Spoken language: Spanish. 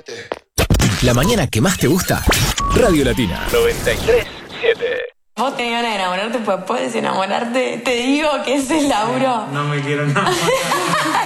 La mañana que más te gusta, Radio Latina 93.7. Vos tenés ganas de enamorarte, pues puedes enamorarte. Te digo que ese es el laburo. No me quiero enamorar.